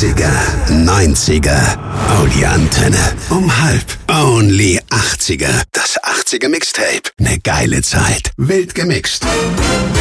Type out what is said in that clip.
80er, 90er. Oh, die Antenne. Um 1:30. Only 80er. Das 80er Mixtape. Ne geile Zeit. Wild gemixt.